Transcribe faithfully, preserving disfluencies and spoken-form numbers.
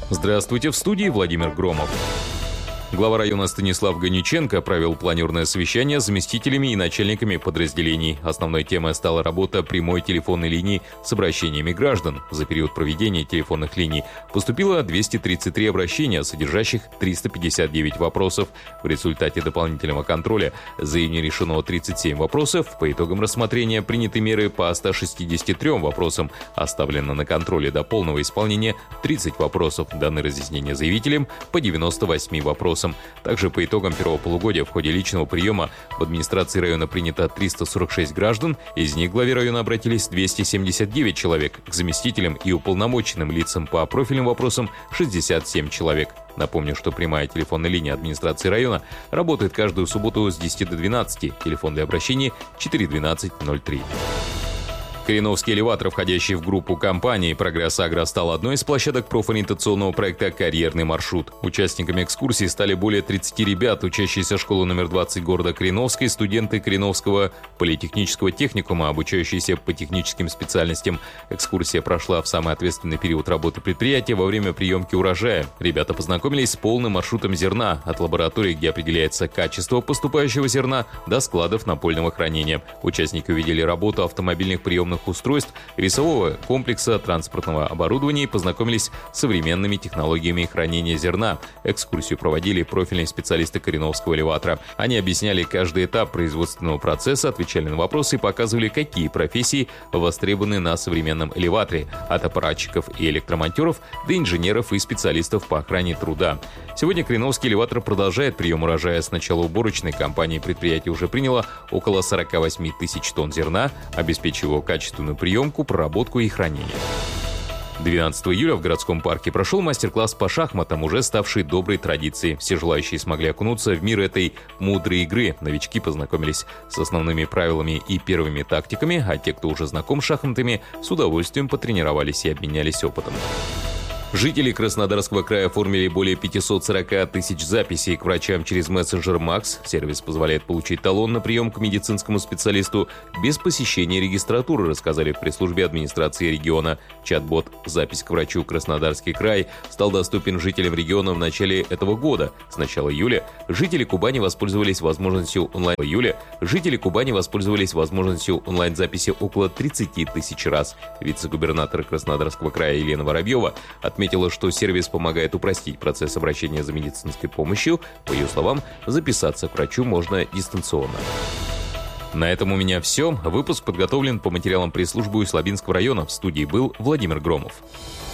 Здравствуйте, в студии Владимир Громов. Глава района Станислав Ганиченко провел планерное совещание с заместителями и начальниками подразделений. Основной темой стала работа прямой телефонной линии с обращениями граждан. За период проведения телефонных линий поступило двести тридцать три обращения, содержащих триста пятьдесят девять вопросов. В результате дополнительного контроля за июнь решено тридцать семь вопросов. По итогам рассмотрения приняты меры по ста шестидесяти трём вопросам. Оставлено на контроле до полного исполнения тридцать вопросов. Даны разъяснения заявителям по девяноста восьми вопросам. Также по итогам первого полугодия в ходе личного приема в администрации района принято триста сорок шесть граждан, из них к главе района обратились двести семьдесят девять человек, к заместителям и уполномоченным лицам по профильным вопросам шестьдесят семь человек. Напомню, что прямая телефонная линия администрации района работает каждую субботу с десяти до двенадцати, телефон для обращения четыре двенадцать ноль три. Кореновский элеватор, входящий в группу компании «Прогресс Агро», стал одной из площадок профориентационного проекта «Карьерный маршрут». Участниками экскурсии стали более тридцати ребят, учащиеся школы номер двадцать города Кореновской, студенты Кореновского политехнического техникума, обучающиеся по техническим специальностям. Экскурсия прошла в самый ответственный период работы предприятия во время приемки урожая. Ребята познакомились с полным маршрутом зерна, от лаборатории, где определяется качество поступающего зерна, до складов напольного хранения. Участники увидели работу автомобильных приемных устройств, рисового комплекса, транспортного оборудования и познакомились с современными технологиями хранения зерна. Экскурсию проводили профильные специалисты Кореновского элеватора. Они объясняли каждый этап производственного процесса, отвечали на вопросы и показывали, какие профессии востребованы на современном элеваторе, от аппаратчиков и электромонтеров до инженеров и специалистов по охране труда. Сегодня Кореновский элеватор продолжает прием урожая. С начала уборочной кампании предприятие уже приняло около сорок восемь тысяч тонн зерна, обеспечив его качественную приемку, проработку и хранение. двенадцатого июля в городском парке прошел мастер-класс по шахматам, уже ставший доброй традицией. Все желающие смогли окунуться в мир этой мудрой игры. Новички познакомились с основными правилами и первыми тактиками, а те, кто уже знаком с шахматами, с удовольствием потренировались и обменялись опытом. Жители Краснодарского края оформили более пятьсот сорок тысяч записей к врачам через мессенджер Макс. Сервис позволяет получить талон на прием к медицинскому специалисту без посещения регистратуры, рассказали в пресс-службе администрации региона. Чат-бот «Запись к врачу Краснодарский край» стал доступен жителям региона в начале этого года. С начала июля жители Кубани воспользовались возможностью онлайн. В июле жители Кубани воспользовались возможностью онлайн-записи около тридцати тысяч раз. Вице-губернатор Краснодарского края Елена Воробьева отметила, Отметила, что сервис помогает упростить процесс обращения за медицинской помощью. По ее словам, записаться к врачу можно дистанционно. На этом у меня все. Выпуск подготовлен по материалам пресс-службы Услабинского района. В студии был Владимир Громов.